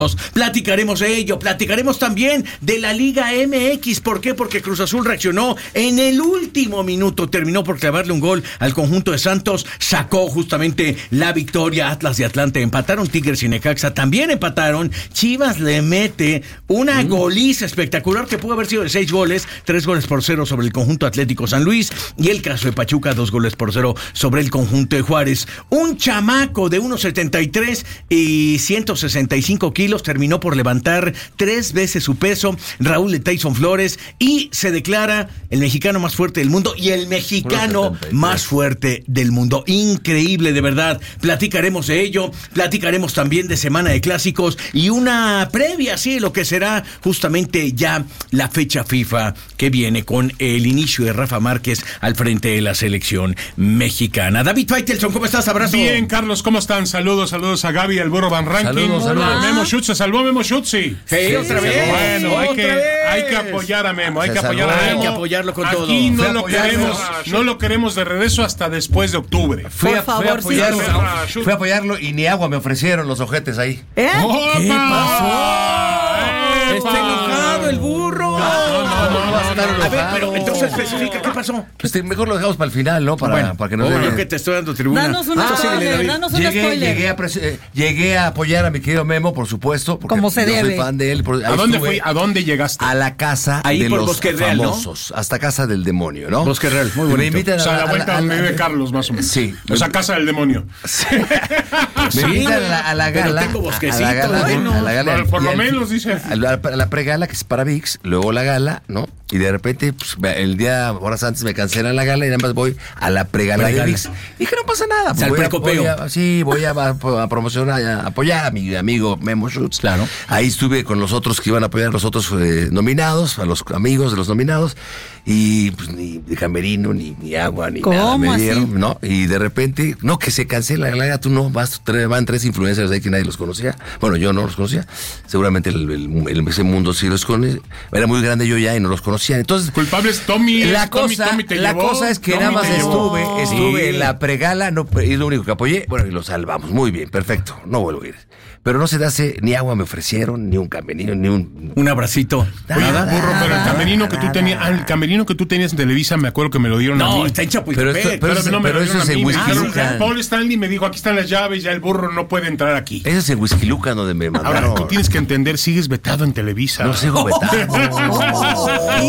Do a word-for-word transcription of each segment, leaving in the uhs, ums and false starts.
Platicaremos de ello, platicaremos también de la Liga M X. ¿Por qué? Porque Cruz Azul reaccionó en el último minuto, terminó por clavarle un gol al conjunto de Santos, sacó justamente la victoria. Atlas y Atlante empataron, Tigres y Necaxa también empataron. Chivas le mete una mm. goliza espectacular que pudo haber sido de seis goles, tres goles por cero sobre el conjunto Atlético San Luis, y el caso de Pachuca, dos goles por cero sobre el conjunto de Juárez. Un chamaco de uno setenta y tres y ciento sesenta y cinco kilos terminó por levantar tres veces su peso, Raúl de Tyson Flores, y se declara el mexicano más fuerte del mundo y el mexicano más fuerte del mundo. Increíble, de verdad. Platicaremos de ello, platicaremos también de semana de clásicos y una previa, sí, lo que será justamente ya la fecha FIFA que viene con el inicio de Rafa Márquez al frente de la selección mexicana. David Faitelson, ¿cómo estás? Abrazo. Bien, Carlos, ¿cómo están? Saludos, saludos a Gaby, al Burro Van Ranking. Saludos, saludos. Memo Schutz, se salvó Memo Schutz, sí. Sí, sí, otra vez. Bueno, otra hay que, vez. hay que apoyar a Memo, hay Se que apoyar salvó. a Memo. Hay que apoyarlo con Aquí todo. Aquí no Fui a lo apoyarlo. queremos, no lo queremos de regreso hasta después de octubre. Fui a, Por fui a favor, apoyarlo, sí. fui a apoyarlo y ni agua me ofrecieron los ojetes ahí. ¿Eh? ¿Qué pasó? ¡Epa! Está enojado el burro. No, no, no, va a estar A ver, enojado. pero entonces especifica, ¿qué pasó? Pues te- mejor lo dejamos para el final, ¿no? Para, Bueno, para que no obvio se- que te estoy dando tribuna. Danos una Ah, sí, spoiler, David. danos un Llegué, spoiler. llegué, a pres- eh, llegué a apoyar a mi querido Memo, por supuesto, porque Como se yo debe. soy fan de él. por- ¿A ahí dónde estuve, fui? ¿A dónde llegaste? A la casa Ahí de por los Bosque Real, ¿no? famosos, hasta casa del demonio, ¿no? Bosque Real, muy Me bonito. invitan O a sea, la, la vuelta a la- donde a- vive Carlos, más o menos. Sí. O sea, casa del demonio. Me invitan a la, a la pero gala. tengo a bosquecito, la gala, bueno. a la gala. Por- por y lo al- menos, dice. A la, a la pregala, que es para V I X, luego la gala, ¿no? Y de repente, pues, el día, horas antes me cancelan la gala y nada más voy a la pregala de Pregala. V I X. Y que no pasa nada. O sea, el voy a- precopeo. voy a- Sí, voy a, a- a promocionar, a apoyar a mi amigo Memo Schutz. Claro. Ahí estuve con los otros que iban a apoyar a los otros eh, nominados, a los amigos de los nominados. Y pues ni de camerino, ni, ni agua, ni ¿Cómo nada me así? dieron, ¿no? Y de repente, no, que se cancela la gala, tú no, vas, tres- van tres influencers de ahí que nadie los conocía. Bueno, yo no los conocía. Seguramente el, el- el- ese mundo sí los conoce. Era muy grande yo ya y no los conocía. Entonces, Culpables, Tommy. la es- Tommy, cosa, Tommy te la llevó, cosa es que Tommy nada más te llevó. estuve, estuve Sí. en la pregala, no, y lo único que apoyé, bueno, y lo salvamos, muy bien, perfecto, no vuelvo a ir. Pero no se te hace, ni agua me ofrecieron, ni un camerino, ni un... Un abracito. Oye, ¿Nada? burro, pero el camerino que tú tenías, ah, el camerino que tú tenías en Televisa, me acuerdo que me lo dieron a No, mí. está en Pero Chapultepec. esto- pero- Pero, no me pero lo eso dieron es a en mí. Me Whisky dijeron, Lucan. Paul Stanley me dijo, aquí están las llaves, ya el burro no puede entrar aquí. Ese es el Whisky Lucan donde me mandaron. Ahora, tú tienes que entender, sigues vetado en Televisa. No sigo vetado.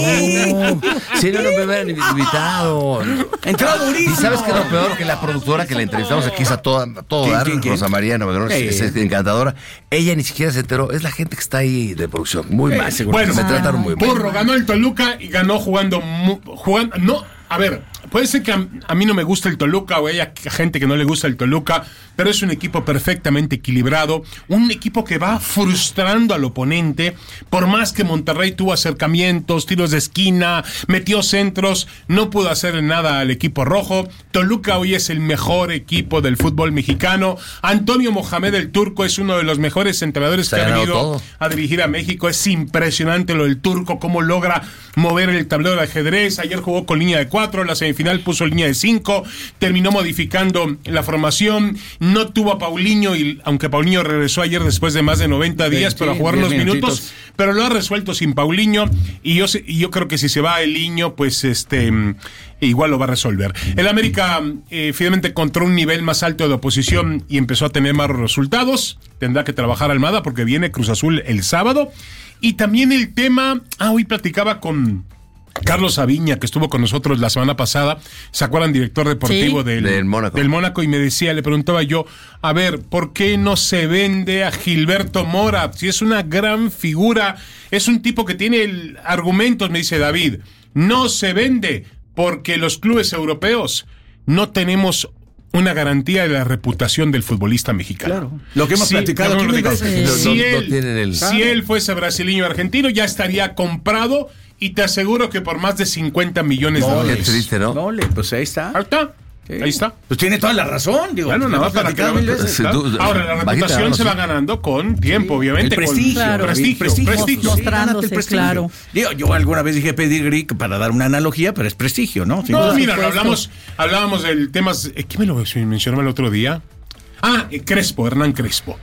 Sí. Sí, no, no me hubieran invitado. Entró durísimo. Y sabes que lo peor, que la productora que la entrevistamos aquí es a toda, a todo ¿Quién, dar, quién, quién? Rosa María Navegador, Sí. es, es encantadora. Ella ni siquiera se enteró, es la gente que está ahí de producción. Muy mal, seguro. Bueno, me trataron muy mal. Burro ganó el Toluca y ganó jugando, mu- jugando, no, a ver, puede ser que a, a mí no me gusta el Toluca o haya gente que no le gusta el Toluca, pero es un equipo perfectamente equilibrado, un equipo que va frustrando al oponente, por más que Monterrey tuvo acercamientos, tiros de esquina, metió centros, no pudo hacer nada al equipo rojo. Toluca hoy es el mejor equipo del fútbol mexicano. Antonio Mohamed el Turco es uno de los mejores entrenadores Se que ha ha ganado venido todo. a dirigir a México. Es impresionante lo del Turco, cómo logra mover el tablero de ajedrez. Ayer jugó con línea de cuatro, la semifinal puso línea de cinco, terminó modificando la formación, no tuvo a Paulinho, y aunque Paulinho regresó ayer después de más de noventa días, Sí, pero a jugar diez unos minutos, minutitos. pero lo ha resuelto sin Paulinho, y yo, sé- y yo creo que si se va el Niño, pues este mm, igual lo va a resolver. El América eh, finalmente encontró un nivel más alto de oposición y empezó a tener más resultados. Tendrá que trabajar Almada porque viene Cruz Azul el sábado. Y también el tema, ah, hoy platicaba con Carlos Aviña, que estuvo con nosotros la semana pasada, ¿se acuerdan? Director deportivo Sí. del, Del Mónaco. del Mónaco, y me decía, le preguntaba yo, a ver, ¿por qué no se vende a Gilberto Mora? Si es una gran figura, es un tipo que tiene el- argumentos, me dice David, no se vende porque los clubes europeos no tenemos una garantía de la reputación del futbolista mexicano. Claro. Lo que hemos Sí, platicado lo que aquí hemos mil platicado. veces. Si, No- no él, tienen el- si él fuese brasileño o argentino, ya estaría comprado, y te aseguro que por más de cincuenta millones de Qué dólares. triste, ¿no? No, le- pues ahí está. Ahí está. Sí. Ahí está. Pues tiene toda la razón, digo. Bueno, lo nada hemos más para que platicado mil lo- veces. Sí, tú- Ahora, la Bajita, reputación no, se sí. va ganando con tiempo, obviamente. El prestigio, con Claro, prestigio, prestigio, prestigio. Mos- Sí, gánate el mostrándose, prestigio. claro. Digo, yo alguna vez dije pedigrí para dar una analogía, pero es prestigio, ¿no? Sin No, duda. mira, supuesto. hablamos, hablábamos del tema. ¿Quién me lo mencionó el otro día? Ah, eh, Crespo, Hernán Crespo.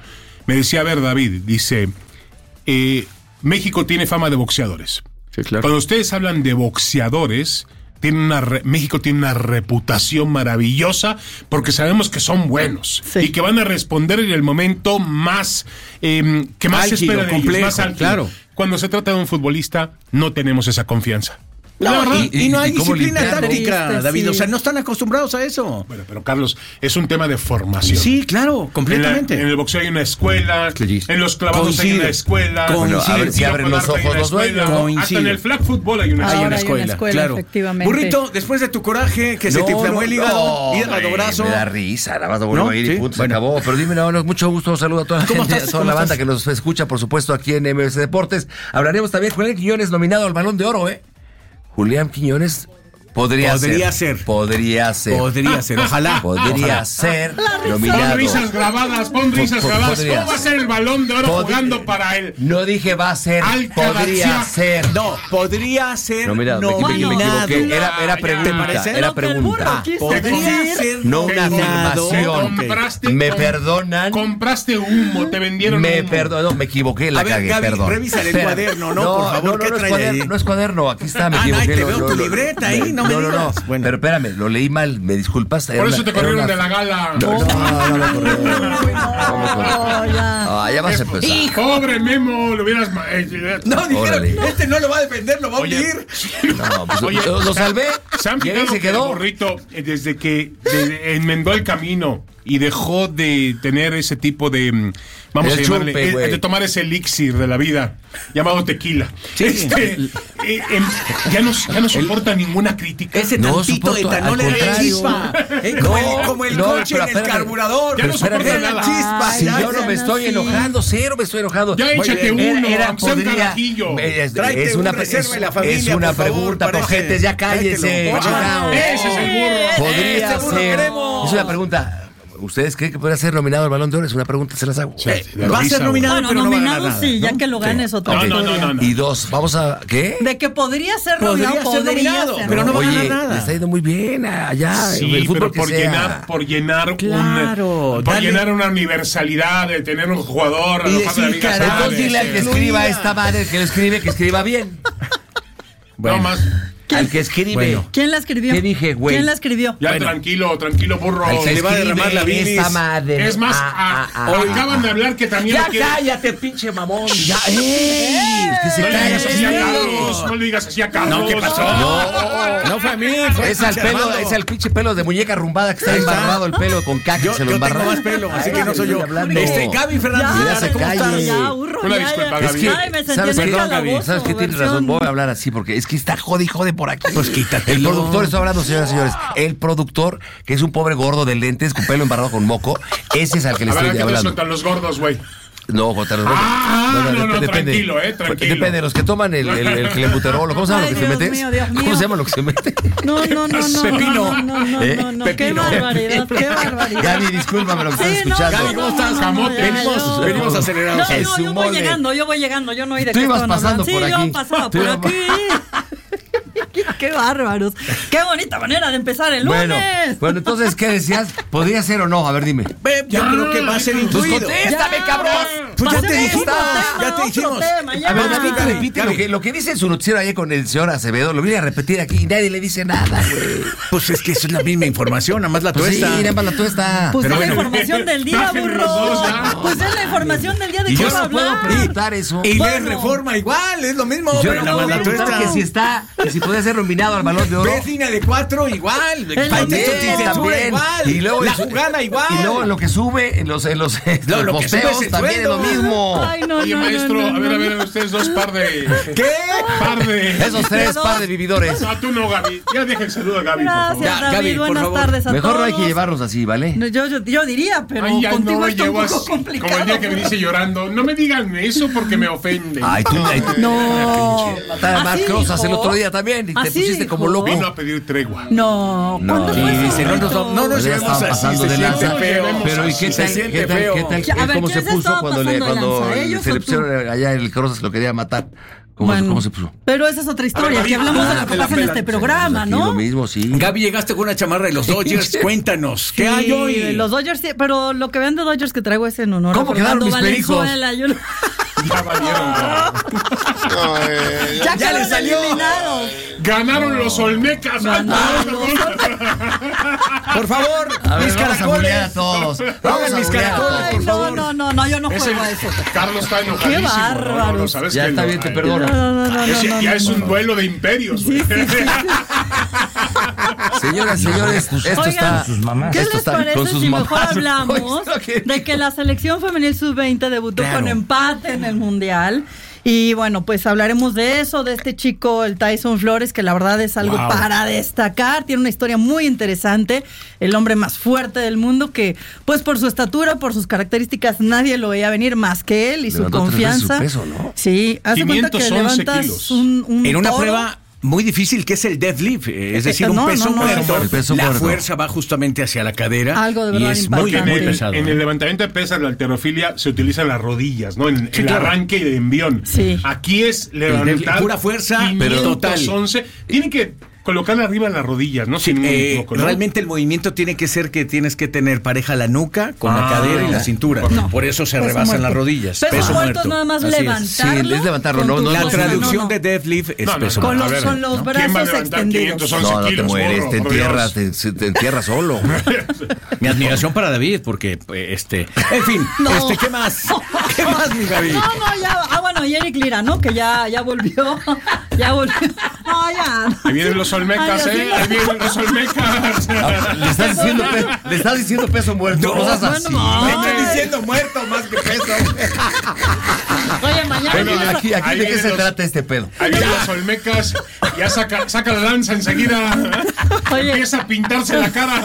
me decía, a ver, David, dice, eh, México tiene fama de boxeadores. Sí, claro. Cuando ustedes hablan de boxeadores, tiene una re- México tiene una reputación maravillosa porque sabemos que son buenos Sí. y que van a responder en el momento más eh, que más se Álgido, espera de complejo, ellos, más álgido. claro. Cuando se trata de un futbolista, no tenemos esa confianza. No, La verdad. y, y no hay ¿Y cómo disciplina limpiarlo? táctica, Triste, David. sí. O sea, no están acostumbrados a eso. Bueno, pero Carlos, es un tema de formación. Sí, claro, En, la- completamente. en el boxeo hay una escuela, Sí. en los clavados hay Coincido. una escuela, Bueno, a en ver el si tiro abren con los arco hay ojos una los escuela, dueños. Coincido. hasta en el flag football hay una Hay Ahora una hay escuela, una escuela, claro. efectivamente. Burrito, después de tu coraje, que se te inflamó el hígado y el hombre, brazo. Me da risa, nada más lo vuelvo ¿No? a ir Sí, y punto, bueno. se acabó. Pero dime, no, no, mucho gusto, saludo a toda la ¿Cómo gente, estás? a toda ¿Cómo la banda estás? que nos escucha, por supuesto, aquí en M B C Deportes. Hablaremos también con Julián Quiñones, nominado al Balón de Oro, ¿eh? Julián Quiñones podría, Podría ser. ser. Podría ser. Podría ser, ojalá. Podría Ojalá. ser Pon nominado. risas grabadas, pon risas Po- po- grabadas. podría ¿Cómo va a ser. ser el Balón de Oro Pod- jugando para él? No dije va a ser, Alcaraz podría ya- ser. No, podría ser No, mira, me, me- me nominado. equivoqué. Era, era ¿Te pregunta, parece? era Lo que el burro pregunta. quiso Podría decir. ser No una nominado. afirmación. Ok. Compraste, ¿Me perdonan? compraste humo, te vendieron Me humo. perdono, me equivoqué, la A ver, cagué, Gaby, perdón. revisa el Espera. cuaderno, ¿no? Por favor, no, no, ¿qué no es trae cuaderno, ahí? no es cuaderno, aquí está, me Ah, equivoqué. no, te lo- veo lo- tu lo- libreta ahí, no me digas. Bueno. Pero espérame, lo leí mal, me disculpas. Era Por eso una- te era corrieron una- de la gala. No, no, no, no me corrieron. No me corrieron. Oh, ya. Ah, ya vas a empezar. Pobre Memo, lo hubieras. ma- eh, No, dijeron, Órale. este no lo va a defender, lo va a Oye. hundir. No, pues, Oye, lo, lo salvé. ¿Se han Y ahí fijado se que el quedó. burrito, eh, desde que de- enmendó el camino y dejó de tener ese tipo de, mm, vamos El a llamarle, chupe, eh, güey. de tomar ese elixir de la vida, llamado tequila? Sí. Este, eh, em, ya, no, ya no soporta ninguna crítica. Ese No tantito de soporto, etanol al era la contrario. chispa. Eh, No, como el, como el no, coche pero en el espérame. carburador. Ya no Pero soporta espérame. Era nada. chispa. Si ya yo no me sean estoy así. enojando, cero me estoy enojando. Ya Muy échate bien. uno, Era, aunque sea un podría, carajillo. es, Tráete es un una, reserva es, de la familia, es una por favor, pregunta, parece. gente, ya cállese, Tráetelo. chingao. Ese es el burro. Podría Ese burro ser. queremos. Es una pregunta. ¿Ustedes creen que podría ser nominado al Balón de Oro? Es una pregunta, se las hago. Sí. Eh, De va a risa, ser nominado, Bueno, pero no va a ganar nominado nada, sí, ¿no? ya que lo ganes otra No, no, no, historia. no, no. Y dos, vamos a... ¿qué? De que podría ser Podría nominado, ser podría nominado, ser. pero no va a Oye, ganar nada. le está yendo muy bien allá. Sí, el fútbol pero que por sea. llenar, por llenar Claro, un, por dale. llenar una universalidad de tener un jugador a Y lo mejor de la decir, Liga caray, Árabe, Entonces dile al que este, escriba Incluida. esta madre, que lo escribe, que escriba bien. Bueno. No más. Al que escribe. Bueno. ¿Quién la escribió? ¿Qué dije, güey? ¿Quién la escribió? Ya Bueno. tranquilo, tranquilo, burro. Al que le va a derramar la escribe bilis. esta madre. Es más, Ah, a- ah, ah, hoy acaban de hablar que también Ya lo quieren- cállate, pinche mamón. Ya, ¡ey! Es que se No le digas así a cae. Carlos, no le digas así a Carlos. No, ¿qué pasó? No. No fue a mí, fue Es al pinche pelo, Armando. es al pinche pelo de muñeca rumbada que está Ahí está. embarrado el pelo con caca Yo, y se lo yo embarra. tengo más pelo, así que no soy yo. Estoy hablando. Este, Gaby Fernández, Ya, Ya se ¿cómo calle. estás? Ya, burro, Una ya, disculpa, ya. Gaby. Ay, me sentí ¿Sabes en qué, el Gaby? calabozo, ¿Sabes qué? Tienes razón, versión- voy a hablar así porque es que está jode y jode por aquí. Pues quítatelo. El productor, estoy hablando, señoras y señores, el productor, que es un pobre gordo de lentes con pelo embarrado con moco, ese es al que le A ver, estoy ¿qué te hablando. sueltan los gordos, güey? No, contra los gordos. Ah, no, no, tranquilo, eh, tranquilo. Depende de los que toman el, el, el clenbuterol, ¿cómo se llama Ay, lo que se Dios mete? mío, Dios ¿Cómo mío. se llama lo que se mete? No, no, no, no. Pepino. No, no, no, ¿Eh? no, no. Qué Pepino. barbaridad, qué barbaridad. Gaby, discúlpame lo que estás Sí, no, escuchando. Gaby, ¿cómo estás? no, no, Camote. ya, Venimos, yo- venimos No, acelerados. yo, Es yo su voy mole. llegando, yo voy llegando, yo no oí de Tú qué ibas estaban pasando hablando. por Sí, aquí. yo pasaba Tú por ibas- aquí. Qué bárbaros. Qué bonita manera de empezar el lunes. Bueno, bueno, entonces, ¿qué decías? ¿Podría ser o no? A ver, dime. Ve, yo Ya. creo que va a ser Pues incluido. contéstame, Ya, cabrón. Pues ya te pasemos dijimos, a otro tema, ya te otro dijimos. tema, ya. A ver, David, Gaby, repite Gaby. lo que, lo que dice en su noticiero ayer con el señor Acevedo, lo viene a repetir aquí y nadie le dice nada, güey. Pues es que eso es la misma información, nada más la Pues sí, tuesta. nada más la tuesta. Pues Pero es bueno. la información del día, Bájenme los burro. dos, ya. Pues es la información del día de Y qué yo va a no puedo hablar. preguntar eso. Y Bueno. lees Reforma igual, es lo mismo, Yo pero no nada puedo más la preguntar tuesta. que si está, que si puede ser nominado al Balón de Oro. Ves línea de cuatro igual. lo Falta mismo. sin censura También. igual. Y luego la en su- jugada igual. Y luego lo que sube en los, en los, en No, los lo que sube posteos es el también es lo sueldo. mismo. Ay, no, Oye, no, maestro, no, no, a ver, a no. ver, ustedes dos par de... ¿Qué? Par de... Esos tres par de vividores. No, tú no, Gaby. Ya deja el saludo a Gaby, por Gracias, favor. Ya, David. Gaby, por Buenas favor. tardes a Mejor todos. no hay que llevarnos así, ¿vale? No, Yo, yo, yo diría, pero Ay, ya contigo no, está un llegó poco así, complicado. como el día que me dice llorando. No me digan eso porque me ofenden. Ay, tú, ay, tú. No. Estaba más Así crosas el dijo. otro día también y te Así pusiste como dijo. loco. Vino a pedir tregua. No. No. ¿Cuándo Sí, fue eso? dice, no nos- no nos Pues ya llevemos estaba así, pasando se de siente lanza. feo. Pero ¿y qué Se tal, siente qué tal, feo. qué tal, Ya, a ver, cómo ¿quién se se puso estaba cuando le pasando de cuando lanza, ellos se o le tú? pusieron allá el Crozas que lo quería matar? ¿Cómo, Bueno, ¿Cómo se puso? pero esa es otra historia, A ver, que hablamos ah, de lo que de la pasa en pela- este programa, Aquí lo ¿no? mismo, sí. Gaby, llegaste con una chamarra de los Dodgers. Cuéntanos, ¿qué Sí, hay hoy? de los Dodgers, sí, pero lo que vean de Dodgers que traigo es en honor ¿Cómo a quedaron Fernando mis pericos? Valenzuela. Yo lo- Ya valieron, güey. ya ya le quedaron salió. eliminados. Ganaron los Olmecas. Ganaron Por favor, A ver, mis vamos a bulear a caracoles. todos. Vamos Pongan a mis bulear. caracoles, Ay, por no, favor. no, no, no, yo no Es juego el- a eso. Carlos está enojadísimo. Qué No, no, no, bárbaros. ¿sabes Ya qué? está No, bien, te ay, perdono. No, no, no, es- no, ya no, es no, un no. duelo de imperios. güey. Señoras, señores, esto Oigan, está. ¿qué esto les está parece con sus si mamás. mejor hablamos Oye, de que la selección femenil sub veinte debutó Claro. con empate en el Mundial? Y bueno, pues hablaremos de eso, de este chico, el Tyson Flores, que la verdad es algo Wow. para destacar. Tiene una historia muy interesante. El hombre más fuerte del mundo que, pues por su estatura, por sus características, nadie lo veía venir más que él y su Levantó tres veces confianza. su peso, ¿no? Sí, hace cuenta que quinientos once levantas kilos. un, un En una toro. prueba muy difícil que es el deadlift, eh, es decir, Eh, un no, peso no, no, muerto. el peso la muerto. fuerza va justamente hacia la cadera Algo de y verdad es muy, impactante. muy en, el, pesado. en ¿eh? el levantamiento de pesas, la halterofilia, se utilizan las rodillas, ¿no? En Sí, el claro. arranque y el envión. Sí. Aquí es El levantar. de pura fuerza, pero total. once. Tienen que colocarla arriba de las rodillas, ¿no? Si no me Eh, equivoco, ¿no? realmente el movimiento tiene que ser que tienes que tener pareja la nuca con la Ah, cadera y la cintura. No. Por eso se Peso rebasan muerto. las rodillas. Peso Peso muerto muerto. es nada más Así es. levantarlo. Sí, es levantarlo, con no- tus no- La dos- traducción no, no. de deadlift es No, no, peso no, Con muerto. los, a ver, con los ¿no? ¿Quién va a brazos levantar extendidos. quinientos once No, no te kilos, mueres, morro, te por entierras, Dios? te, te entierras solo. Mi admiración para David, porque eh, este, en fin, No. este, ¿qué más? ¿Qué más, mi Gaby? No, no, ya. Ah, bueno, y Eric Lira, ¿no? Que ya, ya volvió. Ya volvió. No, ya. Ahí vienen los Olmecas, Ay, ¿eh? así Ahí vienen los Olmecas. Le estás diciendo, pe- le estás diciendo peso muerto. No, seas bueno, así. no. Me estoy diciendo muerto más que peso. Oye, mañana. Bueno, vamos a- Aquí, aquí Ahí de qué vienen se los- trata este pedo. Ahí vienen los Olmecas. Ya saca, saca la lanza enseguida. Oye. Empieza a pintarse la cara.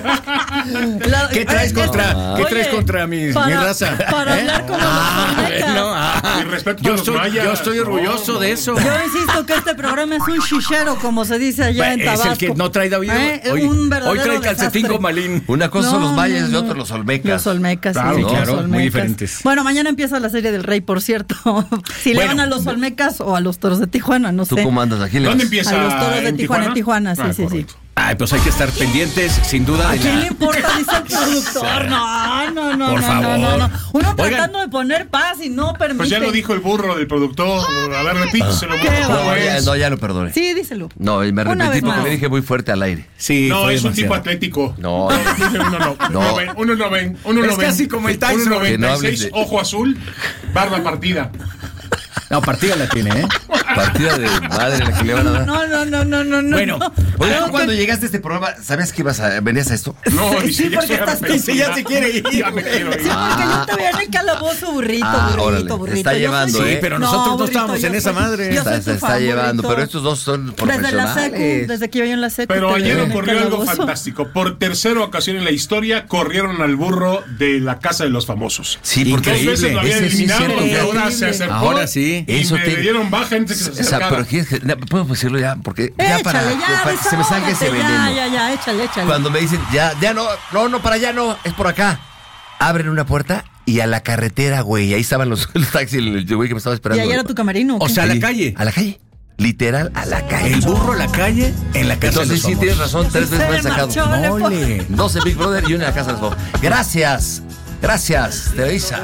La- ¿Qué traes Ay, contra, no. ¿qué Oye, traes contra mi, mi para- raza? Para ¿Eh? hablar como los Ah, Olmecas. bueno, ah. Mi respeto yo, para los estoy, mayas. yo estoy orgulloso No, de no. eso. Yo insisto que este programa es un chichero, como se dice allá Bueno, en es Tabasco. el que no trae David. ¿Eh? Hoy, un hoy verdadero trae calcetín desastre. con malín. Una cosa son No, los mayas no, y no. otros los olmecas. Los Olmecas, Claro, sí, claro, los muy Olmecas. diferentes. Bueno, mañana empieza la Serie del Rey, por cierto. Si le Bueno. van a los Olmecas o a los Toros de Tijuana, no ¿Tú sé. cómo andas? ¿A quién le ¿Dónde vas? empieza? A los Toros de ¿En Tijuana, en Tijuana, sí, Ah, sí, sí. correcto. Ay, pues hay que estar pendientes, sin duda. ¿A de quién la- le importa? Dice el productor. No, no, no, Por no, favor. no, no, no. Uno Oigan. tratando de poner paz y no permite. Pues ya lo dijo el burro del productor. A ver, repíteselo. Qué burro, ¿cómo No, ya, es? no, ya lo perdoné. Sí, díselo. No, me Una arrepentí vez porque más. le dije muy fuerte al aire. Sí, No, fue es un tipo demasiado. atlético. No. Uno no. No. Uno ven, uno no ven, uno Es no ven. casi como el Tyson. uno noventa y Que no hables seis, de- ojo azul, barba partida. No, partida la tiene, ¿eh? Partida de madre la que le van a dar. No, no, no, no, no, no. Bueno, Oye, Creo ¿tú cuando que- llegaste a este programa, ¿sabías que ibas a venías a esto? No, Sí, dice, ya porque estoy estás- arrepentido. dice, ya se quiere ir, Ya me güey. quiero ir. Sí, porque yo te veía en el calabozo, burrito, Ah, burrito, órale, burrito. está Yo llevando, soy- ¿eh? Sí, pero nosotros no estábamos yo en esa soy- madre. yo Está, soy se tu está fan, llevando, burrito. pero estos dos son Desde la profesionales. secu, desde que yo en la secu. Pero te ayer veía en el ocurrió algo calabozo. fantástico. Por tercera ocasión en la historia, corrieron al burro de la casa de los famosos. Sí, porque Dos veces lo habían ese sí es eliminado cierto. y ahora se acercó. Ahora sí. Y Eso me te- dieron baja antes que se O sea, acercara. pero ¿quieres que, no, puedo decirlo ya? Porque ya Échale, para, ya, para que se me salga ese desahógate, veneno. Ya, ya, ya, échale, échale. Cuando me dicen, ya, ya no, no, no, para allá no, es por acá. Abren una puerta y a la carretera, güey. Ahí estaban los, los taxis, el, el güey que me estaba ¿Y esperando. ayer era tu camerino? O qué? sea, a la Sí, calle. A la calle. Literal, a la calle. El burro a la calle en la casa de Entonces los sí famosos. tienes razón, tres Se veces me han sacado. marchó, le fue- Mole. Dos en Big Brother y una en la casa de los famosos. Gracias, gracias, Televisa.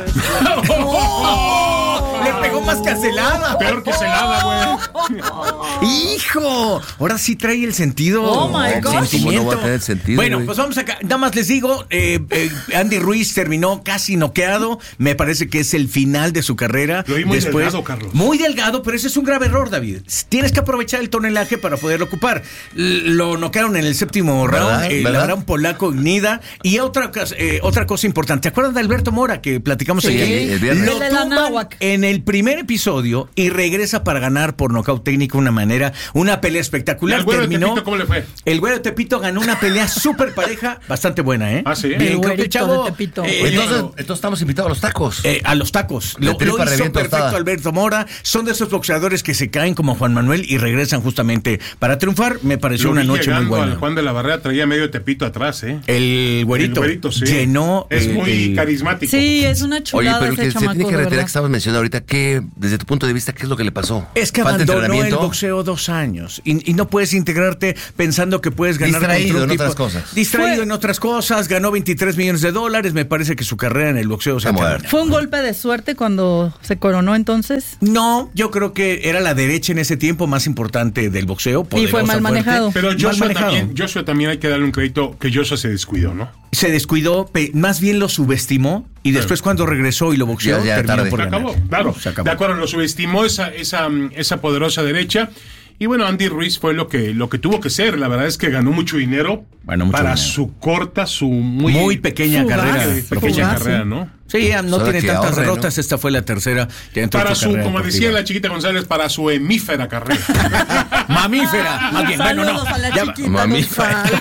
¡Oh! Le pegó más que a Celada. Peor que celada, güey. ¡Hijo! Ahora sí trae el sentido. Oh, my el gosh. sentimiento. ¿Cómo no va a tener sentido, Bueno, güey? pues vamos acá. Nada más les digo, eh, eh, Andy Ruiz terminó casi noqueado. Me parece que es el final de su carrera. Lo vi muy delgado, Carlos. Muy delgado, pero ese es un grave error, David. Tienes que aprovechar el tonelaje para poderlo ocupar. L- Lo noquearon en el séptimo ¿Verdad? round. Eh, ¿Verdad? la verdad, un polaco Gnida. Y otra, cas- eh, otra cosa importante. ¿Te acuerdas de Alberto Mora que platicamos Sí, aquí? el viernes. Lo El de la tumban náhuac. en el primer episodio y regresa para ganar por nocaut técnico una manera, una pelea espectacular. ¿Y al güero de Terminó. Tepito cómo le fue? El güero de Tepito ganó una pelea súper pareja, bastante buena, ¿eh? Ah, ¿sí? Bien, El creo que güerito chavo, de Tepito. eh, Entonces, eh, entonces estamos invitados a los tacos. eh, a los tacos. De Lo, lo tripa hizo revienta perfecto tostada. Alberto Mora. Son de esos boxeadores que se caen como Juan Manuel y regresan justamente para triunfar. Me pareció Lo una vi noche muy llegando buena. al Juan de la Barrera traía medio Tepito atrás, ¿eh? El güerito, El güerito, sí. llenó. Es eh, muy el- carismático. Sí, es una Oye, chulada pero ese que se chamaco, tiene que de retirar, que verdad. estabas mencionando ahorita, ¿qué qué, desde tu punto de vista, qué es lo que le pasó? Es que ¿Falta abandonó el entrenamiento? boxeo dos años y, y no puedes integrarte pensando que puedes ganar Distraído contra un en tipo- otras cosas. Distraído Fue- en otras cosas, ganó veintitrés millones de dólares, me parece que su carrera en el boxeo se Está terminó. muerta. ¿Fue un golpe de suerte cuando se coronó entonces? No, yo creo que era la derecha en ese tiempo más importante del boxeo. Y fue poderosa, mal fuerte. manejado. Pero Mal Joshua manejado. también, Joshua también hay que darle un crédito que Joshua se descuidó, ¿no? Se descuidó, pe- más bien lo subestimó y después cuando regresó y lo boxeó, Ya, ya, terminó tarde. por Se ganar. acabó, claro. Se acabó. De acuerdo, lo subestimó esa, esa, esa poderosa derecha. Y bueno, Andy Ruiz fue lo que, lo que tuvo que ser. La verdad es que ganó mucho dinero Ganó mucho para dinero. su corta, su muy, Muy pequeña Fugaz. carrera. eh, pequeña Fugaz, carrera, sí. ¿no? Sí, ya no Solo tiene que tantas ahorre, derrotas, ¿no? esta fue la tercera. que entró en Para su su, carrera como deportiva. decía la chiquita González, para su hemífera carrera. Mamífera, más bien. Bueno, no. Saludos a la Ya- chiquita mamífera. González.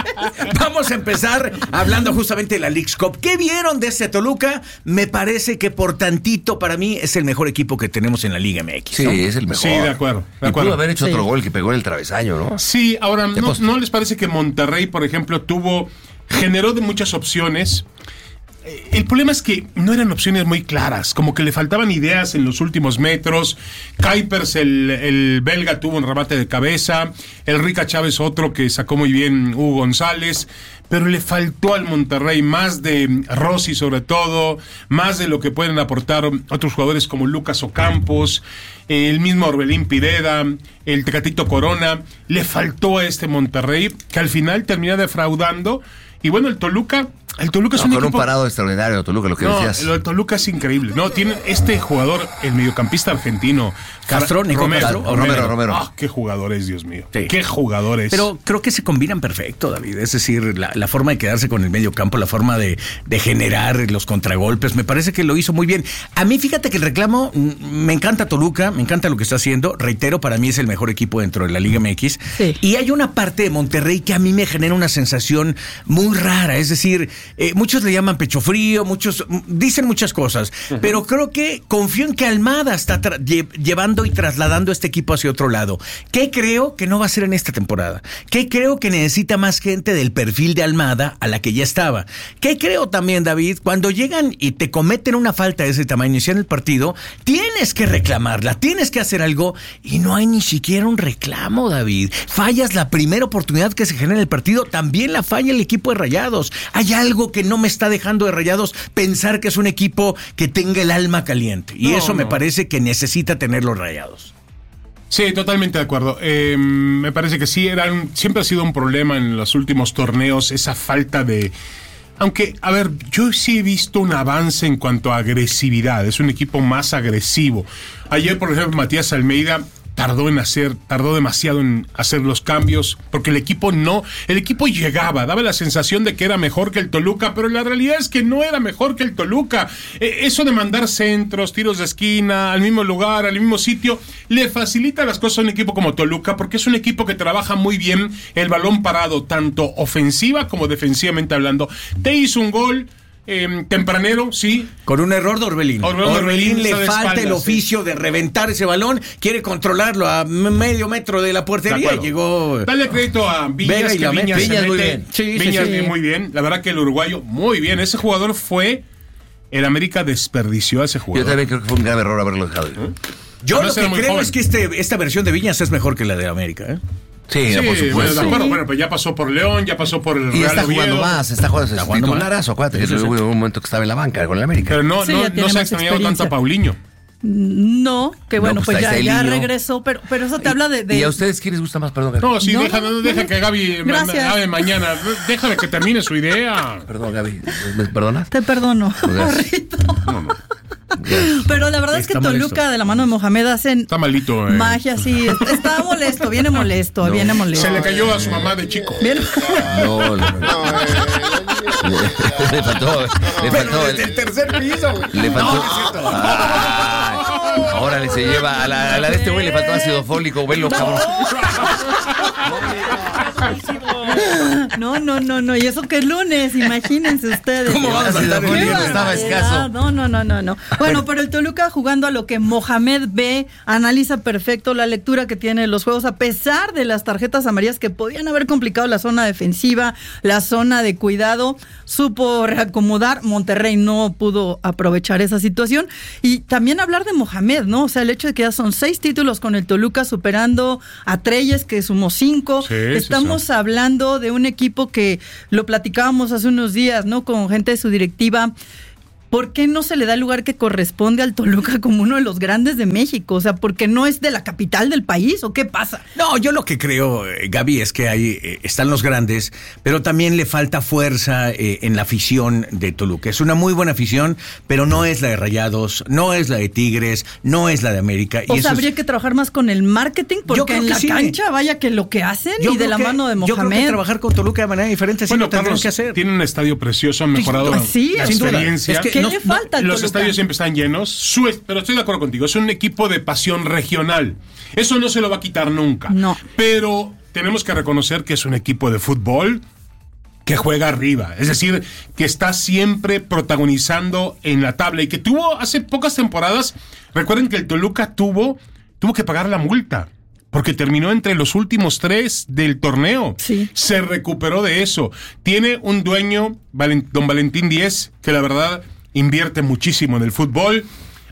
Vamos a empezar hablando justamente de la Leagues Cup. ¿Qué vieron de este Toluca? Me parece que por tantito para mí es el mejor equipo que tenemos en la Liga M X. Sí, ¿no? es el mejor. Sí, de acuerdo, de Y acuerdo. pudo haber hecho Sí. otro gol que pegó en el travesaño, ¿no? Sí, ahora, De ¿no, poste. ¿no les parece que Monterrey, por ejemplo, tuvo, generó de muchas opciones? Eh, El problema es que no eran opciones muy claras, como que le faltaban ideas en los últimos metros. Kuipers, el, el belga, tuvo un remate de cabeza. El Rica Chávez, otro que sacó muy bien Hugo González. Pero le faltó al Monterrey más de Rossi, sobre todo, más de lo que pueden aportar otros jugadores como Lucas Ocampos, eh, el mismo Orbelín Pineda, el Tecatito Corona. Le faltó a este Monterrey, que al final termina defraudando. Y bueno, el Toluca, el Toluca es No, un con equipo... un parado extraordinario de Toluca, lo que No, decías. lo de Toluca es increíble. No, tiene este jugador, el mediocampista argentino. Castro, Nico Romero, Castro. Romero, Romero, Romero. Ah, qué jugadores, Dios mío. Sí. Qué jugadores. Pero creo que se combinan perfecto, David. Es decir, la, la forma de quedarse con el medio campo, la forma de, de generar los contragolpes, me parece que lo hizo muy bien. A mí, fíjate que el reclamo, mm, me encanta Toluca, me encanta lo que está haciendo. Reitero, para mí es el mejor equipo dentro de la Liga M X. Sí. Y hay una parte de Monterrey que a mí me genera una sensación muy rara. Es decir, eh, muchos le llaman pecho frío, muchos mm, dicen muchas cosas, pero creo que confío en que Almada está tra- lle- llevando y trasladando este equipo hacia otro lado. ¿Qué creo que no va a ser en esta temporada? ¿Qué creo que necesita más gente del perfil de Almada a la que ya estaba? ¿Qué creo también, David? Cuando llegan y te cometen una falta de ese tamaño, inician el partido, tienes que reclamarla, tienes que hacer algo y no hay ni siquiera un reclamo, David. Fallas la primera oportunidad que se genera en el partido, también la falla el equipo de Rayados. Hay algo que no me está dejando de Rayados pensar que es un equipo que tenga el alma caliente y No, eso me no. parece que necesita tener los Rayados. Sí, totalmente de acuerdo. Eh, me parece que sí, era un- siempre ha sido un problema en los últimos torneos esa falta de... Aunque, a ver, yo sí he visto un avance en cuanto a agresividad. Es un equipo más agresivo. Ayer, por ejemplo, Matías Almeida tardó en hacer, tardó demasiado en hacer los cambios, porque el equipo no, el equipo llegaba, daba la sensación de que era mejor que el Toluca, pero la realidad es que no era mejor que el Toluca. Eh, eso de mandar centros, tiros de esquina, al mismo lugar, al mismo sitio, le facilita las cosas a un equipo como Toluca, porque es un equipo que trabaja muy bien el balón parado, tanto ofensiva como defensivamente hablando. Te hizo un gol eh, tempranero, sí. Con un error de Orbelín. Orbelín, Orbelín le está de falta espaldas, el oficio sí. de reventar ese balón, quiere controlarlo a m- medio metro de la De portería y acuerdo. llegó. Dale crédito a Viñas, Vega y que la Viñas, mete. se Viñas muy mete. bien. Sí, sí, Viñas sí. muy bien. La verdad que el uruguayo muy bien. Ese jugador fue... El América desperdició a ese Yo jugador. también creo que fue un grave error haberlo dejado. Yo Además lo era que muy creo joven. es que este, esta versión de Viñas es mejor que la de América, ¿eh? Sí, Sí, por bueno, supuesto. de acuerdo. Bueno, pues ya pasó por León, ya pasó por el Y Real está jugando Oviedo. más, está jugando, Está jugando titularazo, acuérdate, que Sí, sí, sí. hubo un momento que estaba en la banca con el América. Pero no, Sí, no, ya no tiene se ha más extrañado tanto a experiencia. Paulinho. No, que bueno, pues pues, ahí ya, está el ya niño. regresó, pero, pero eso te habla de... de- ¿Y a ustedes quién les gusta más? Perdón, Gaby. No, sí, No, deja, no, no, no, deja no. que Gaby ma- Gracias. hable mañana. Déjame que termine su idea. Perdón, Gaby. ¿Me perdonas? Te perdono. Gracias. Rito. Gracias. Pero la verdad es que Está Toluca, molesto. de la mano de Mohamed, hacen Está malito. eh. magia, sí. Está molesto, viene molesto, viene molesto. Se le cayó a su mamá de chico. Viene- No, no, no. Le, le faltó, le faltó, desde el tercer piso, güey. le faltó. Ay, ahora Órale, se lleva a la, a la de este güey le faltó ácido fólico, velo, cabrón. No, no, no, no. Y eso que es lunes, imagínense ustedes. ¿Cómo vamos a ácido andar fólico? en- Estaba escaso. No, no, no, no, no. Bueno, pero el Toluca jugando a lo que Mohamed ve, analiza perfecto la lectura que tiene de los juegos, a pesar de las tarjetas amarillas que podían haber complicado la zona defensiva, la zona de cuidado, supo reacomodar. Monterrey no pudo aprovechar esa situación. Y también hablar de Mohamed, ¿no? O sea, el hecho de que ya son seis títulos con el Toluca, superando a Treyes, que sumó cinco. Sí, Estamos sí, sí. hablando de un equipo que lo platicábamos hace unos días, ¿no? Con gente de su directiva. ¿Por qué no se le da el lugar que corresponde al Toluca como uno de los grandes de México? O sea, ¿porque no es de la capital del país o qué pasa? No, yo lo que creo, eh, Gaby, es que ahí eh, están los grandes, pero también le falta fuerza eh, en la afición de Toluca. Es una muy buena afición, pero no es la de Rayados, no es la de Tigres, no es la de América. O y sea, eso habría es- que trabajar más con el marketing, Yo porque creo en que la sí. cancha, vaya que lo que hacen yo y de creo la que- mano de Yo creo que Mohamed. trabajar con Toluca de manera diferente, sí Bueno, lo tendrán Carlos que hacer. tiene un estadio precioso, han mejorado Sí, la sin duda. experiencia. Es que ¿Qué no- le falta al Los Toluca? estadios siempre están llenos, su es- pero estoy de acuerdo contigo, es un equipo de pasión regional. Eso no se lo va a quitar nunca. No. Pero tenemos que reconocer que es un equipo de fútbol que juega arriba, es decir, que está siempre protagonizando en la tabla y que tuvo hace pocas temporadas, recuerden que el Toluca tuvo, tuvo que pagar la multa. Porque terminó entre los últimos tres del torneo. Sí. Se recuperó de eso. Tiene un dueño, Valen- don Valentín Díez, que la verdad invierte muchísimo en el fútbol.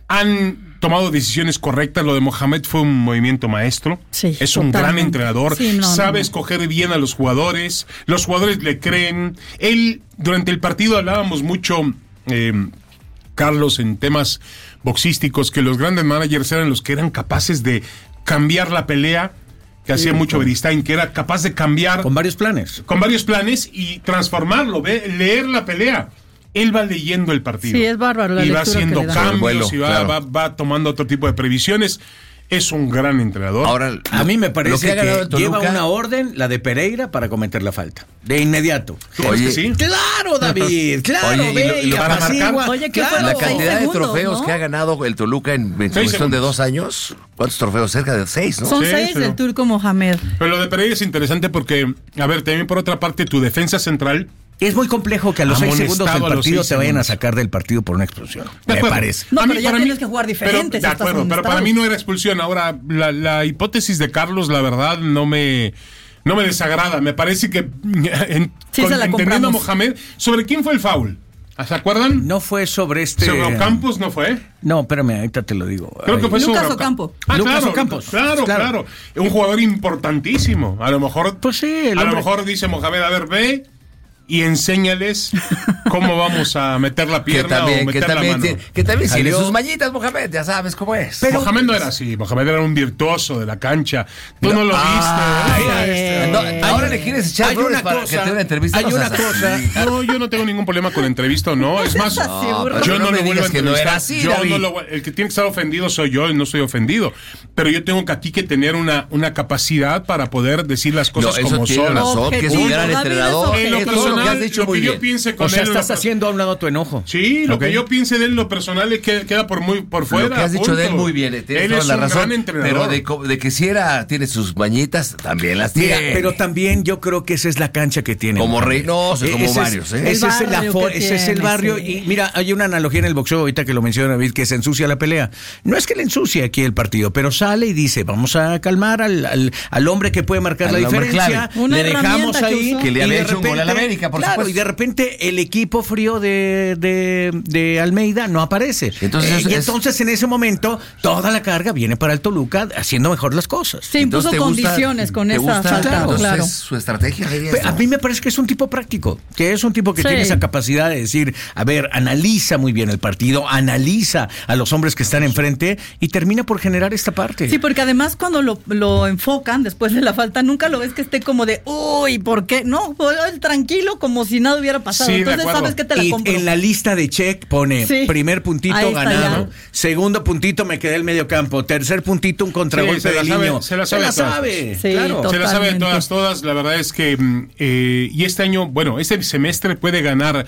Han tomado decisiones correctas. Lo de Mohamed fue un movimiento maestro. Sí, es un gran totalmente. entrenador. Sí, no, sabe no, no. escoger bien a los jugadores. Los jugadores le creen. Él, durante el partido hablábamos mucho, eh, Carlos, en temas boxísticos, que los grandes managers eran los que eran capaces de cambiar la pelea, que hacía mucho Beristain, que era capaz de cambiar Con varios planes. con varios planes y transformarlo, ve, leer la pelea. Él va leyendo el partido. Sí, es bárbaro la Y va lectura que haciendo le da. cambios El vuelo, y va, claro. va, va tomando otro tipo de previsiones. Es un gran entrenador. Ahora, A mí me parece lo que, ha ganado que el Toluca- lleva una orden, la de Pereira, para cometer la falta. De inmediato. ¿Tú crees Oye, que sí? Claro, David, claro, Oye, y ve lo- y y lo- para apacigua. marcar- Oye, ¿qué Claro. fue La los seis cantidad de segundos, trofeos ¿no? que ha ganado el Toluca en, en cuestión de segundos. dos años. ¿Cuántos trofeos? Cerca de seis, ¿no? Son Sí, seis pero- del Turco Mohamed. Pero lo de Pereira es interesante porque, a ver, también por otra parte, tu defensa central. Es muy complejo que a los seis Amonestado segundos del a los partido seis te vayan a segundos. sacar del partido por una expulsión. De Me acuerdo. parece. No, A pero mí- ya para mí- tienes que jugar diferente pero- si de estás acuerdo, pero amonestado. para mí no era expulsión. Ahora, la, la hipótesis de Carlos, la verdad, no me, no me desagrada. Me parece que, en, Sí, se la entendiendo a compramos. Mohamed, ¿sobre quién fue el foul? ¿Se acuerdan? No fue sobre este. ¿Sobre Ocampos no fue? No, espérame, ahorita te lo digo. Creo que Ay. fue Lucas sobre Ocampo. Ah, Lucas claro, Ocampos. Claro, Claro. claro. Un jugador importantísimo. A lo mejor, Pues sí, el a lo hombre- mejor dice Mohamed, a ver, ve y enséñales cómo vamos a meter la Que pierna o también, que meter la también, mano. tiene- que también tiene Salió- sus mañitas, Mohamed, ya sabes cómo es. Pero- Mohamed no era así, Mohamed era un virtuoso de la cancha. Tú no, lo Ay, viste. no, Eh, ahora le quieres echar hay flores una para cosa, que te dé una entrevista. hay no una seas cosa. así. No, yo no tengo ningún problema con la entrevista o no. Es más, seas así, burro. pero yo no no, me lo vuelvo digas a que no entrevistar. era así, Yo David. no lo- el que tiene que estar ofendido soy yo y no estoy ofendido. Pero yo tengo que aquí que tener una, una capacidad para poder decir las cosas No, eso como tiene son. razón, que es un Objetivo, gran David, entrenador. es En lo Es todo lo que personal, has dicho lo muy que yo bien. piense con O sea, él. estás lo- haciendo a un lado tu enojo. Sí, lo Ok. que yo piense de él, lo personal, es que queda por muy por fuera. Lo que has dicho de él punto. muy bien, eh, tienes Él toda es la un razón. gran entrenador. Pero de, co- de que si era, tiene sus mañitas, también las Mira, tiene. pero también yo creo que esa es la cancha que tiene. Como Mohamed. Reynoso, como Ese es- varios, ¿eh? Ese, El es, la barrio fo- que ese es el tiene, barrio. sí. Y mira, hay una analogía en el boxeo ahorita que lo menciona David, que se ensucia la pelea. No es que le ensucie aquí el partido, pero sale y dice, vamos a calmar al, al, al hombre que puede marcar Al la hombre diferencia. clave. Una Le dejamos herramienta que ahí. usó. Que le y había de hecho un gol a la América, por claro, supuesto. y de repente el equipo frío de, de, de Almeida no aparece. Entonces, Eh, es- y es- entonces en ese momento toda la carga viene para el Toluca haciendo mejor las cosas. Se impuso Entonces, ¿te gusta- condiciones con te esa gusta? falta, Entonces, claro. es su estrategia, dirías, Pe- A ¿no? mí me parece que es un tipo práctico, que es un tipo que Sí. tiene esa capacidad de decir, a ver, analiza muy bien el partido, analiza a los hombres que están enfrente y termina por generar esta parte. Sí, porque además cuando lo, lo enfocan después de la falta, nunca lo ves que esté como de, uy, ¿por qué? No, pues, tranquilo, como si nada hubiera pasado. Sí, de Entonces acuerdo. sabes que te la Y compro. en la lista de check pone Sí. primer puntito Ahí está ganado, ya. segundo puntito me quedé el medio campo, tercer puntito un contragolpe Sí, se la de sabe, Liño. se la sabe todas. sabe, Sí, claro. to- Se la sabe de Totalmente. todas, todas. La verdad es que, mm, eh, y este año, bueno, este semestre puede ganar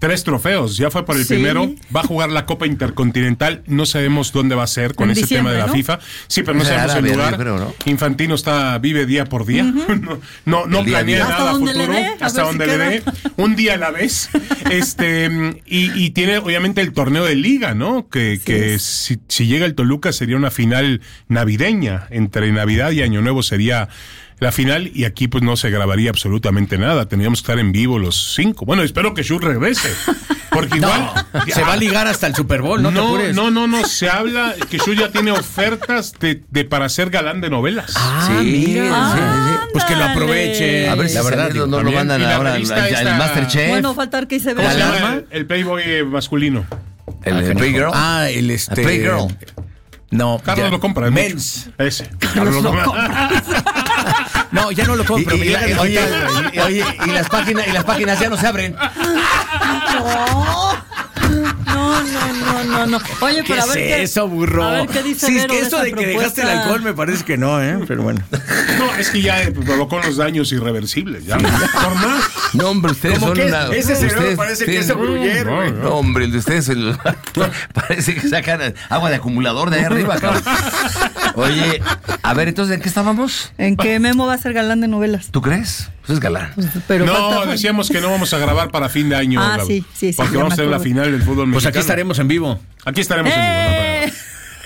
tres trofeos, ya fue por el Sí. primero, va a jugar la Copa Intercontinental, no sabemos dónde va a ser con En ese diciembre, tema de la ¿no? FIFA, sí, pero no O sea, sabemos el Arabia, lugar. yo creo, ¿no? Infantino está, vive día por día, no, no, no El día a planea día. nada Hasta a donde le futuro, dé, a hasta ver donde si le dé, queda. un día a la vez, este, y, y tiene obviamente el torneo de Liga, ¿no? Que, Sí. que si, si llega el Toluca sería una final navideña, entre Navidad y Año Nuevo sería la final, y aquí pues no se grabaría absolutamente nada, tendríamos que estar en vivo los cinco. Bueno, espero que Shur regrese, porque igual No, se va a ligar hasta el Super Bowl, no, te no, apures. no, no, no, se habla que Shur ya tiene ofertas de, de para ser galán de novelas. Ah, Sí, mira. sí, sí. Pues que lo aproveche. A ver si la verdad. saliendo digo, no lo también. mandan Y la ahora al, revista al- al esta- Masterchef. Bueno, faltar que se ¿Cómo se vea. llama llama? el, el Playboy eh, masculino? el, el Ah, Playgirl. Ah, el este. A Playgirl. No, Carlos ya. lo compra. es Men's. mucho. Ese. Carlos lo compra. No, ya no lo Y, compro. y- me y la- llega oye, digital. y- oye, y las páginas y las páginas ya no se abren. No, no, no, no, no. Oye, ¿Qué pero a ver es qué, eso, burro? A ver qué dice Sí, es Vero que de esto esa de que dejaste el propuesta. alcohol me parece que no, ¿eh? Pero bueno. No, es que ya eh, provocó unos daños irreversibles. Ya, por más. No, hombre, ustedes Como son que una. ese cerebro ustedes parece que es tienen- Gruyère, No, güey. no. No, hombre, el de ustedes el- parece que sacan agua de acumulador de ahí arriba, cabrón. Oye, a ver, entonces, ¿en qué estábamos? ¿En qué Memo va a ser galán de novelas? ¿Tú crees? Pues es galán. Pero No, falta- decíamos que no vamos a grabar para fin de año. Ah, Gab, sí, sí, sí, Porque ya vamos a me hacer la acuerdo. final del fútbol Pues mexicano. aquí estaremos en vivo. Aquí estaremos en vivo. ¡Eh! ¿no?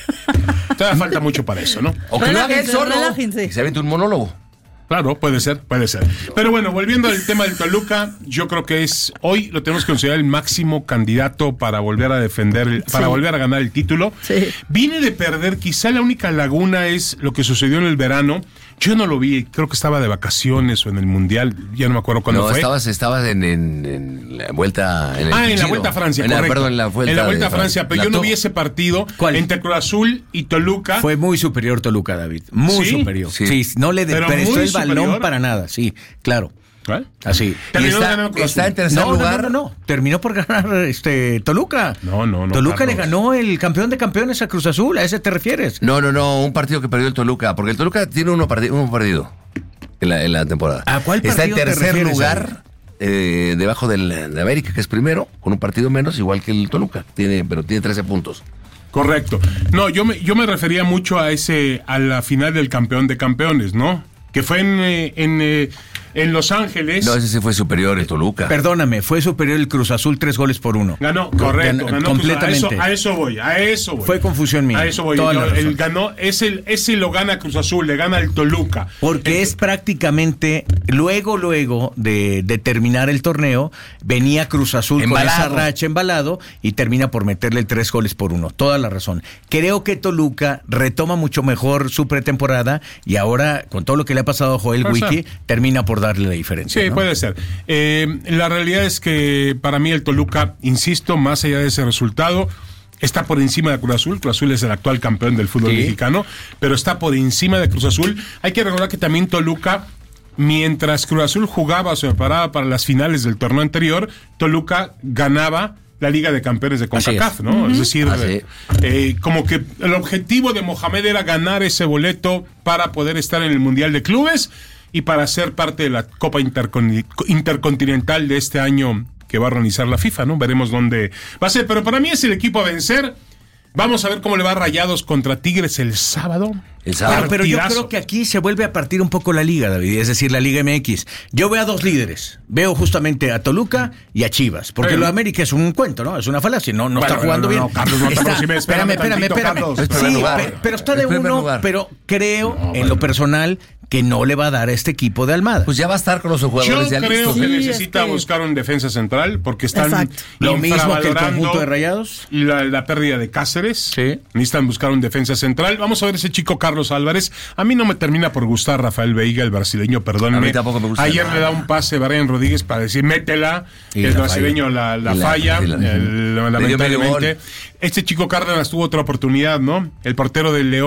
Pero todavía falta mucho para eso, ¿no? O que lo haga él Relájense, solo. relájense. Y se aviente un monólogo. Claro, puede ser, puede ser. Pero bueno, volviendo al tema del Toluca, yo creo que es hoy lo tenemos que considerar el máximo candidato para volver a defender, el- para Sí. volver a ganar el título. Sí. Viene de perder, quizá la única laguna es lo que sucedió en el verano. Yo no lo vi, creo que estaba de vacaciones o en el Mundial, ya no me acuerdo cuándo No, fue. estabas, estabas en, en- en la vuelta. En el Ah, en la Pichido. Vuelta a Francia, En la- correcto. Perdón, en la Vuelta, En la Vuelta de a Francia, pero La yo no to- vi ese partido ¿Cuál? entre Cruz Azul y Toluca. Fue muy superior Toluca, David. Muy ¿Sí? superior. Sí. Sí. no le de- Pero prestó muy el balón superior. para nada. Sí, claro. ¿Eh? Así. Y Terminó está, ganando Cruz está Azul. en tercer No, no, lugar. no, no, no. Terminó por ganar este Toluca. No, no, no, Toluca Carlos. le ganó el campeón de campeones a Cruz Azul. ¿A ese te refieres? No, no, no, un partido que perdió el Toluca, porque el Toluca tiene uno, perdi- uno perdido en la, en la temporada. ¿A cuál Está en partido te tercer refieres, lugar, eh, debajo del, de América, que es primero, con un partido menos, igual que el Toluca, tiene, pero tiene trece puntos. Correcto. No, yo me, yo me refería mucho a ese, a la final del campeón de campeones, ¿no? Que fue en, eh, en, eh, en Los Ángeles. No, ese sí fue superior el Toluca. Perdóname, fue superior el Cruz Azul tres goles por uno. Ganó, correcto, Gan- ganó completamente. Cruz Azul. A eso, a eso voy, a eso voy. Fue confusión mía. A eso voy. Toda Yo- la razón. él ganó, ese, ese lo gana Cruz Azul, le gana el Toluca. Porque es prácticamente, luego, luego de, de terminar el torneo, venía Cruz Azul Embalado. con esa racha embalado y termina por meterle tres goles por uno. Toda la razón. Creo que Toluca retoma mucho mejor su pretemporada y ahora, con todo lo que le ha pasado a Joel Puede Wiki, ser. termina por darle la diferencia. Sí, ¿no? puede ser. Eh, la realidad es que para mí el Toluca, insisto, más allá de ese resultado, está por encima de Cruz Azul. Cruz Azul es el actual campeón del fútbol Sí. mexicano, pero está por encima de Cruz Azul. Hay que recordar que también Toluca, mientras Cruz Azul jugaba o se preparaba para las finales del torneo anterior, Toluca ganaba la Liga de Campeones de Así CONCACAF, es. ¿no? Es decir, Así. eh, eh, como que el objetivo de Mohamed era ganar ese boleto para poder estar en el Mundial de Clubes y para ser parte de la Copa Intercon- Intercontinental de este año que va a organizar la FIFA, ¿no? Veremos dónde va a ser, pero para mí es el equipo a vencer. Vamos a ver cómo le va a Rayados contra Tigres el sábado. El sábado. Bueno, pero yo Partidazo. creo que aquí se vuelve a partir un poco la liga, David, es decir, la Liga M X. Yo veo a dos líderes. Veo justamente a Toluca y a Chivas. Porque Pero- lo de América es un cuento, ¿no? Es una falacia. No, no Bueno, está jugando no, no, bien. no, Carlos, no te Está- aproximes. espérame, Espérame espérame, tantito, espérame. Carlos. Es primer Sí, lugar. pe- pero está Es de primer uno, lugar. pero creo, No, en bueno. lo personal, que no le va a dar a este equipo de Almada. Pues ya va a estar con los Yo jugadores ya creo listos. que Sí, necesita es que- buscar un defensa central porque están Exacto. Lo mismo que el infravalorando conjunto de Rayados. La, la pérdida de Cáceres. Sí. Necesitan buscar un defensa central. Vamos a ver ese chico Carlos Álvarez. A mí no me termina por gustar Rafael Veiga, el brasileño, perdónenme. A mí tampoco me gusta Ayer nada. le da un pase a Brian Rodríguez para decir, métela. Y el la brasileño falla. la, la Y la- falla. y la- el- Le dio medio lamentablemente. gol. Este chico Cárdenas tuvo otra oportunidad, ¿no? El portero del León,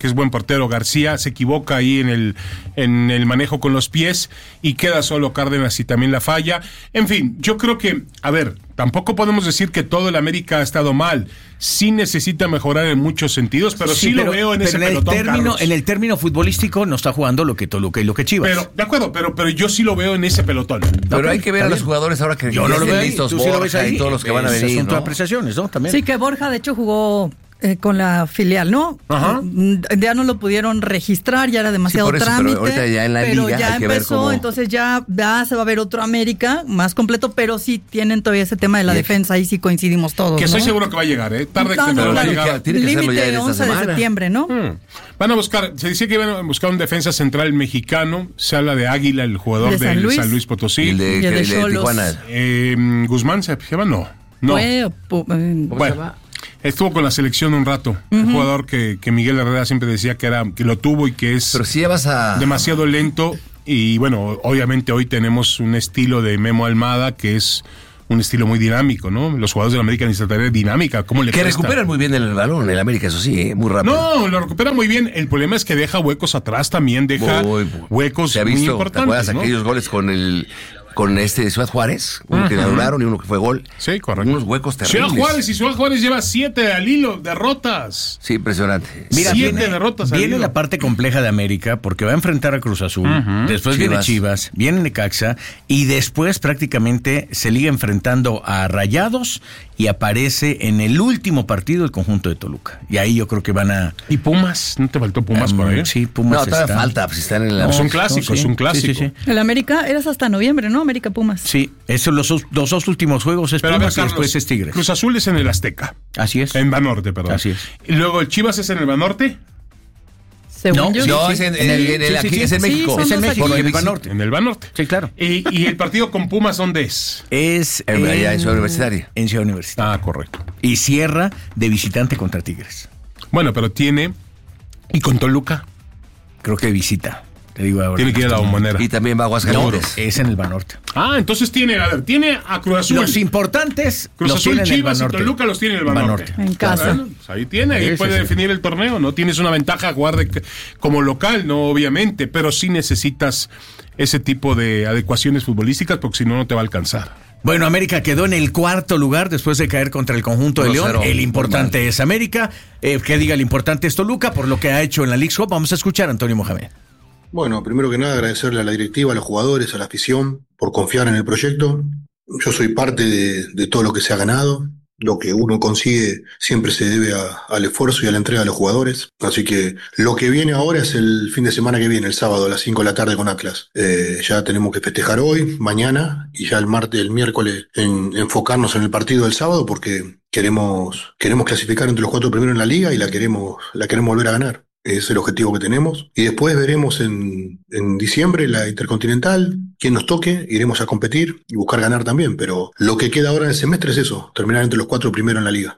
que es buen portero, García, se equivoca ahí en el, en el manejo con los pies y queda solo Cárdenas y también la falla. En fin, yo creo que, a ver, tampoco podemos decir que todo el América ha estado mal. Sí necesita mejorar en muchos sentidos, pero sí, sí pero, lo veo en ese en el pelotón, término, Carlos. En el término futbolístico no está jugando lo que Toluca y lo que Chivas. Pero, de acuerdo, pero, pero yo sí lo veo en ese pelotón. Pero okay, hay que ver a los jugadores ahora que yo no lo veo listos, tú Borja sí lo ves ahí, y todos los que van a venir. Son ¿no? apreciaciones, ¿no? También. Sí, que Borja de hecho jugó eh, con la filial, ¿no? Ajá. Ya no lo pudieron registrar, ya era demasiado sí, por eso, trámite. Pero ahorita ya en la pero liga ya hay que ver empezó, cómo... entonces ya, ya se va a ver otro América más completo, pero sí tienen todavía ese tema de la y defensa, ahí sí coincidimos todos. Que ¿no? estoy seguro que va a llegar, ¿eh? Tarde no, que no, temprano va a claro, llegar. Tiene que hacerlo ya en esta once de semana. septiembre, ¿no? Hmm. Van a buscar, se decía que iban a buscar un defensa central mexicano, se habla de Águila, el jugador De San del Luis. San Luis Potosí. Y el de, Y el de el de Xolos. Tijuana. Eh, Guzmán se llama, no. No. Fue, pu- eh, Bueno, estuvo con la selección un rato. Uh-huh. Un jugador que, que Miguel Herrera siempre decía que era que lo tuvo y que es Pero si ya vas a... demasiado lento. Y bueno, obviamente hoy tenemos un estilo de Memo Almada que es un estilo muy dinámico, ¿no? Los jugadores de la América necesitan tener dinámica. ¿Cómo le Que cuesta? recuperan muy bien el balón, el América, eso sí, ¿eh? Muy rápido. No, lo recupera muy bien. El problema es que deja huecos atrás también, deja Muy, muy. huecos Se ha muy visto, ¿te importantes, acuerdas ¿no? aquellos goles con el con este Ciudad Juárez? Uno Ajá. que anularon y uno que fue gol. Sí, correcto. Unos huecos terribles. Ciudad Juárez y Ciudad Juárez lleva siete al hilo, derrotas. Sí, impresionante. Mira, Siete viene, derrotas al viene hilo. la parte compleja de América porque va a enfrentar a Cruz Azul, Ujú. después Chivas. viene Chivas, viene Necaxa y después prácticamente se liga enfrentando a Rayados y aparece en el último partido el conjunto de Toluca. Y ahí yo creo que van a... ¿Y Pumas? ¿No te faltó Pumas um, por ahí? Sí, Pumas No, todavía está. falta, pues si están en la... No, No, son clásicos, No, sí. un clásico. Sí, sí, sí. el América, eras hasta noviembre, ¿no? América Pumas. Sí, esos los, los dos últimos juegos es Pero a ver, Pumas y Carlos, después es Tigres. Cruz Azul es en el Azteca. Así es. En Banorte, perdón. Así es. Y luego el Chivas es en el Banorte. Según No, yo. sí, no sí, es en, sí, en el, sí, en el- sí, aquí, sí, es en sí, México. son Es en dos México, aquí. en el Banorte. En el Banorte. Sí, claro. Y, y el partido con Pumas, ¿dónde es? Es En- allá en Ciudad Universitaria. En Ciudad Universitaria. Ah, correcto. Y cierra de visitante contra Tigres. Bueno, pero tiene... ¿Y con Toluca? Creo que visita. Te digo ahora. Tiene que ir a la Bombonera. Y también va a No, Aguascalientes. es en el Banorte. Ah, entonces tiene, a ver, tiene a Cruz Azul. Los importantes Cruz los Azul, tienen en el Chivas y Banorte. Toluca los tiene en el Banorte. En casa. Bueno, pues ahí tiene, ahí Sí, sí, puede sí. definir el torneo, ¿no? Tienes una ventaja jugar de- como local, no obviamente, pero sí necesitas ese tipo de adecuaciones futbolísticas porque si no, no te va a alcanzar. Bueno, América quedó en el cuarto lugar después de caer contra el conjunto de dos León. cero. El importante es América. Eh, que diga, el importante es Toluca por lo que ha hecho en la Leagues Cup. Vamos a escuchar a Antonio Mohamed. Bueno, primero que nada agradecerle a la directiva, a los jugadores, a la afición por confiar en el proyecto. Yo soy parte de, de todo lo que se ha ganado. Lo que uno consigue siempre se debe a- al esfuerzo y a la entrega de los jugadores. Así que lo que viene ahora es el fin de semana que viene, el sábado a las cinco de la tarde con Atlas. Eh, ya tenemos que festejar hoy, mañana y ya el martes, el miércoles en, enfocarnos en el partido del sábado porque queremos, queremos clasificar entre los cuatro primeros en la liga y la queremos, la queremos volver a ganar. Es el objetivo que tenemos. Y después veremos en, en diciembre la Intercontinental, quien nos toque, iremos a competir y buscar ganar también. Pero lo que queda ahora en el semestre es eso, terminar entre los cuatro primeros en la liga.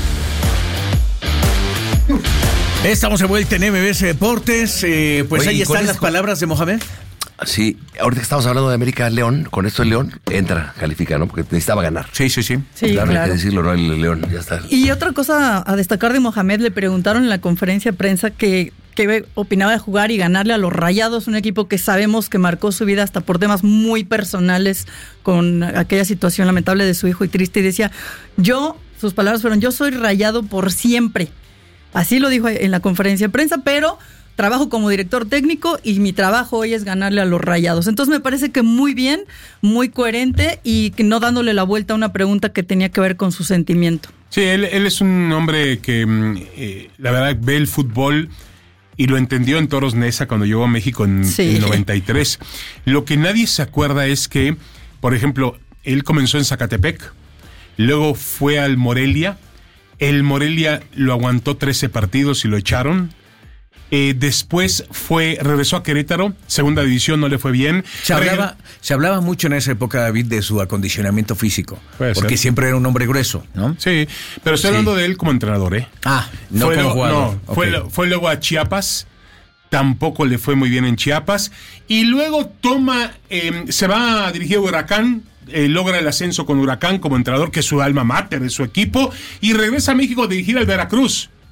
Estamos de vuelta en M B S Deportes. Eh, pues Oye, ahí y con están las esto- palabras de Mohamed. Sí, ahorita que estamos hablando de América León, con esto el León entra, califica, ¿no? Porque necesitaba ganar. Sí, sí, sí. Sí, Claro, hay claro. que decirlo, ¿no? El León, ya está. Y otra cosa a destacar de Mohamed, le preguntaron en la conferencia de prensa que qué opinaba de jugar y ganarle a los Rayados, un equipo que sabemos que marcó su vida hasta por temas muy personales con aquella situación lamentable de su hijo y triste, y decía, yo, sus palabras fueron, yo soy Rayado por siempre. Así lo dijo en la conferencia de prensa, pero trabajo como director técnico y mi trabajo hoy es ganarle a los Rayados. Entonces me parece que muy bien, muy coherente y que no dándole la vuelta a una pregunta que tenía que ver con su sentimiento. Sí, él, él es un hombre que mm, eh, la verdad ve el fútbol y lo entendió en Toros Neza cuando llegó a México en, Sí. en noventa y tres. Lo que nadie se acuerda es que, por ejemplo, él comenzó en Zacatepec, luego fue al Morelia, el Morelia lo aguantó trece partidos y lo echaron. Eh, después fue, regresó a Querétaro, segunda división, no le fue bien. Se hablaba, se hablaba mucho en esa época, David, de su acondicionamiento físico. Puede porque ser. siempre era un hombre grueso, ¿no? Sí, pero estoy Sí. hablando de él como entrenador, ¿eh? Ah, no fue como lo- jugador. no, fue, Ok. lo- fue luego a Chiapas, tampoco le fue muy bien en Chiapas, y luego toma, eh, se va a dirigir a Huracán, eh, logra el ascenso con Huracán como entrenador, que es su alma mater de su equipo, y regresa a México a dirigir al Veracruz.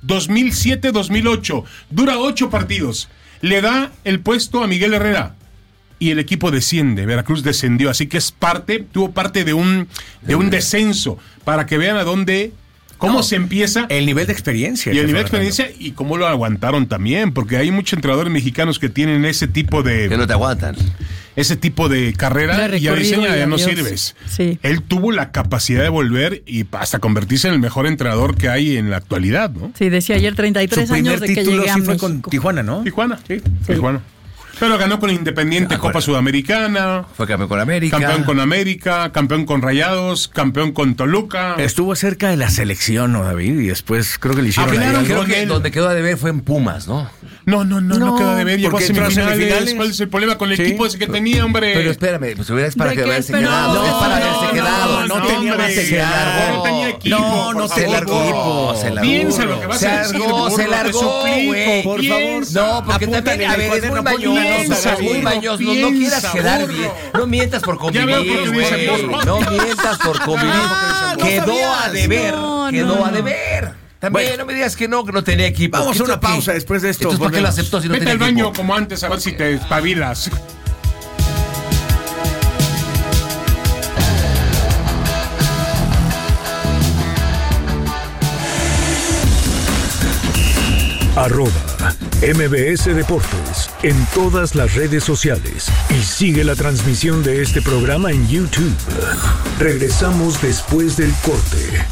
dos mil siete dos mil ocho. Dura ocho partidos. Le da el puesto a Miguel Herrera. Y el equipo desciende, Veracruz descendió, así que es parte, tuvo parte de un, de un descenso, para que vean a dónde, cómo no, se empieza. El nivel de experiencia. Y el nivel de experiencia y cómo lo aguantaron también, porque hay muchos entrenadores mexicanos que tienen ese tipo de... Que no te aguantan. Ese tipo de carrera y ya dicen, ya no sirves. Sí. Él tuvo la capacidad de volver y hasta convertirse en el mejor entrenador que hay en la actualidad, ¿no? Sí, decía ayer treinta y tres años de que llegué a sí México. Fue con Tijuana, ¿no? Tijuana, sí. Tijuana. Pero ganó con Independiente, Copa Sudamericana. Fue campeón con América. Campeón con América, campeón con Rayados, campeón con Toluca. Estuvo cerca de la selección, ¿no, David? Y después creo que le hicieron... Ah, ahí, creo que donde quedó a deber fue en Pumas, ¿no? No, no, no, no, no quedó a deber. Llegó a semifinales. semifinales. ¿Cuál es el problema con el ¿Sí? equipo ese que tenía, hombre? Pero espérame, pues hubiera es para ¿De que qué haberse esperabas? quedado. No, es para no, haberse no, quedado. no tenía hombre, más que se largó. No tenía equipo. No, no se largó. Se largó. Piensa lo que vas Se a decir. largó, burro, se te largó, suplico, güey. Por favor. No, porque Apúntale también, a en el ver, es muy cuaderno, mañoso, Pañuelo, es muy burro. mañoso. No, no quieras Piensa, quedar burro. bien. No mientas por Ya veo por qué convivir, dicen güey. burro. No mientas por convivir. Ah, no Quedó sabías. a deber, No, quedó no, a no. deber. También Bueno. no me digas que no, que no tenía equipo. Vamos a ¿Esto una qué? pausa después de esto. Entonces, ¿por qué lo volvemos. aceptó si no Vete tenía al baño equipo? como antes a ver si te espabilas. Arroba M B S Deportes en todas las redes sociales y sigue la transmisión de este programa en YouTube. Regresamos después del corte.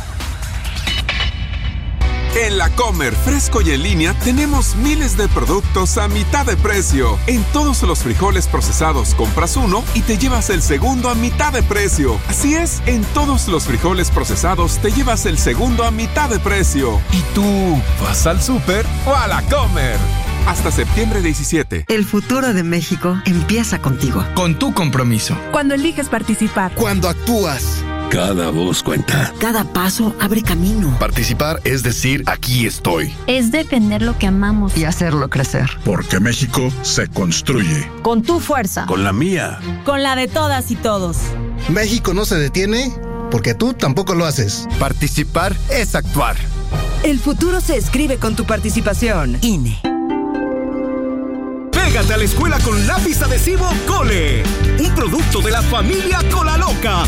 En La Comer, fresco y en línea, tenemos miles de productos a mitad de precio. En todos los frijoles procesados compras uno y te llevas el segundo a mitad de precio. Así es, en todos los frijoles procesados te llevas el segundo a mitad de precio. ¿Y tú vas al súper o a La Comer? Hasta septiembre diecisiete. El futuro de México empieza contigo. Con tu compromiso. Cuando eliges participar. Cuando actúas. Cada voz cuenta. Cada paso abre camino. Participar es decir, aquí estoy. Es defender lo que amamos. Y hacerlo crecer. Porque México se construye. Con tu fuerza. Con la mía. Con la de todas y todos. México no se detiene porque tú tampoco lo haces. Participar es actuar. El futuro se escribe con tu participación. I N E. Pégate a la escuela con lápiz adhesivo Cole. Un producto de la familia Cola Loca.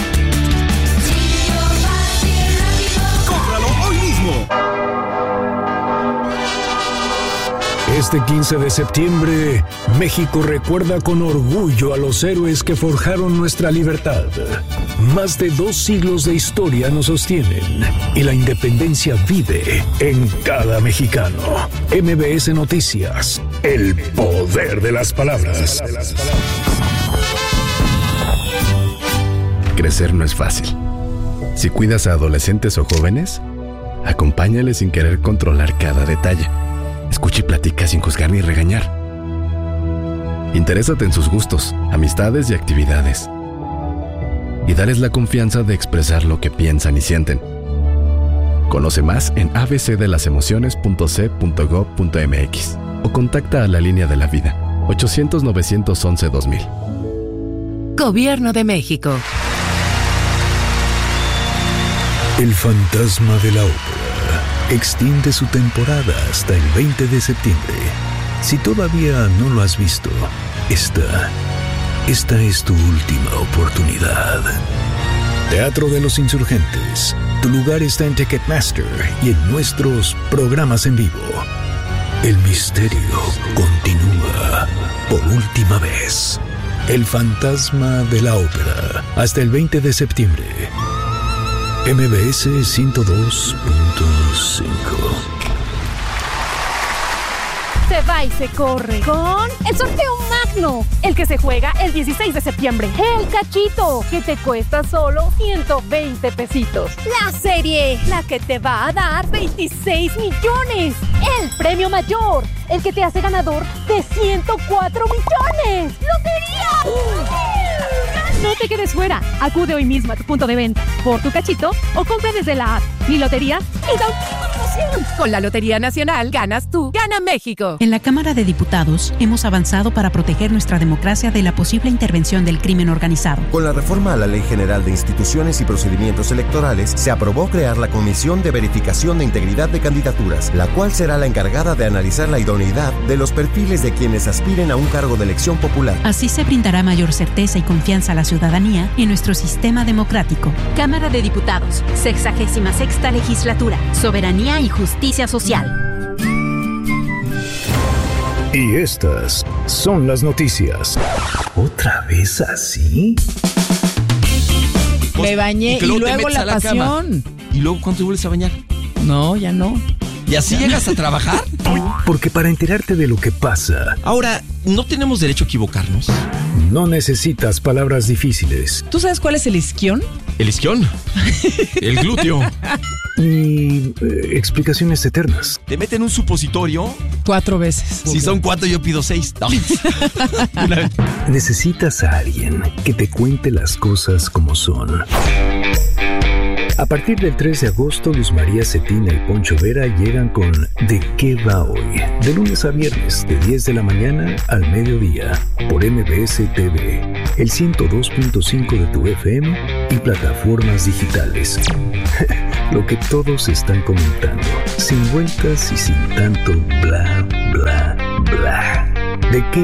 ¡Cómpralo hoy mismo! Este quince de septiembre, México recuerda con orgullo a los héroes que forjaron nuestra libertad. Más de dos siglos de historia nos sostienen y la independencia vive en cada mexicano. M B S Noticias, el poder de las palabras. Crecer no es fácil. Si cuidas a adolescentes o jóvenes, acompáñales sin querer controlar cada detalle. Escucha y platica sin juzgar ni regañar. Interésate en sus gustos, amistades y actividades. Y dales la confianza de expresar lo que piensan y sienten. Conoce más en a b c de las emociones punto c punto gov punto m x o contacta a la línea de la vida ochocientos, novecientos once, dos mil. Gobierno de México. El fantasma de la ópera extiende su temporada hasta el veinte de septiembre. Si todavía no lo has visto, esta, esta es tu última oportunidad. Teatro de los Insurgentes. Tu lugar está en Ticketmaster y en nuestros programas en vivo. El misterio continúa por última vez. El fantasma de la ópera. Hasta el veinte de septiembre. M B S ciento dos punto cinco. Se va y se corre con el sorteo magno, el que se juega el dieciséis de septiembre. El cachito, que te cuesta solo ciento veinte pesitos. La serie, la que te va a dar veintiséis millones. El premio mayor, el que te hace ganador de ciento cuatro millones. ¡Lotería! No te quedes fuera. Acude hoy mismo a tu punto de venta por tu cachito o compra desde la app Mi Lotería y da un diversión. Con la Lotería Nacional, ganas tú, gana México. En la Cámara de Diputados hemos avanzado para proteger nuestra democracia de la posible intervención del crimen organizado. Con la reforma a la Ley General de Instituciones y Procedimientos Electorales, se aprobó crear la Comisión de Verificación de Integridad de Candidaturas, la cual será la encargada de analizar la idoneidad de los perfiles de quienes aspiren a un cargo de elección popular. Así se brindará mayor certeza y confianza a la ciudadanía en nuestro sistema democrático. Cámara de Diputados, sexagésima sexta legislatura, soberanía y justicia social. Y estas son las noticias. ¿Otra vez así? Me bañé y, y luego la, la pasión. Cama. ¿Y luego cuándo te vuelves a bañar? No, ya no. ¿Y así llegas a trabajar? Porque para enterarte de lo que pasa... Ahora, ¿no tenemos derecho a equivocarnos? No necesitas palabras difíciles. ¿Tú sabes cuál es el isquión? ¿El isquión? El glúteo. Ni eh, explicaciones eternas. ¿Te meten un supositorio? Cuatro veces. Si son cuatro, yo pido seis. No. Necesitas a alguien que te cuente las cosas como son. A partir del tres de agosto, Luz María Cetina y Poncho Vera llegan con ¿De qué va hoy? De lunes a viernes, de diez de la mañana al mediodía, por M B S T V, el ciento dos punto cinco de tu F M y plataformas digitales. Lo que todos están comentando, sin vueltas y sin tanto bla, bla, bla. ¿De qué